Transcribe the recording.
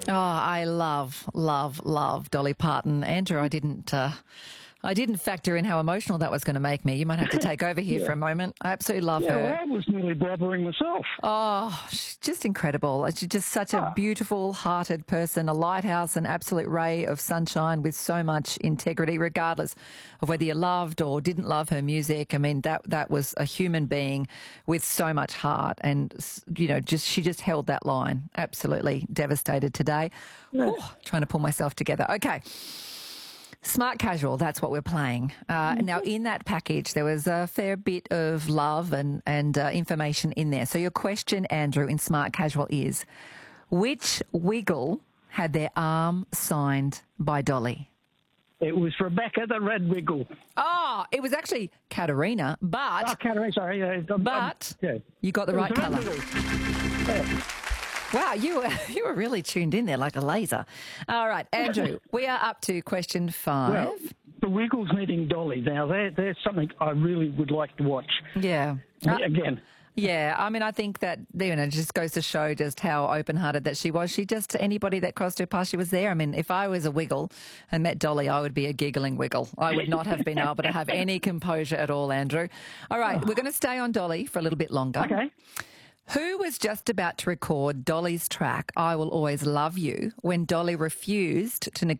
Oh, I love Dolly Parton. Andrew, I didn't factor in how emotional that was going to make me. You might have to take over here for a moment. I absolutely love Yeah, her. well, I was nearly blabbering myself. Oh, she's just incredible. She's just such a beautiful-hearted person, a lighthouse, an absolute ray of sunshine with so much integrity, regardless of whether you loved or didn't love her music. I mean, that was a human being with so much heart, and she just held that line. Absolutely devastated today. Yeah. Trying to pull myself together. Okay. Smart Casual, that's what we're playing. Now, in that package, there was a fair bit of love and information in there. So your question, Andrew, in Smart Casual is, which Wiggle had their arm signed by Dolly? It was Rebecca the Red Wiggle. Oh, it was actually Katerina, but... Oh, Katerina, sorry. You got the right colour. Yeah. Wow, you were really tuned in there like a laser. All right, Andrew, we are up to question 5. Well, the Wiggles meeting Dolly. Now, they're something I really would like to watch. Yeah. Again. Yeah, I mean, I think that, it just goes to show just how open-hearted that she was. She just, anybody that crossed her path, she was there. I mean, if I was a Wiggle and met Dolly, I would be a giggling Wiggle. I would not have been able to have any composure at all, Andrew. All right, we're going to stay on Dolly for a little bit longer. Okay. Who was just about to record Dolly's track, I Will Always Love You, when Dolly refused to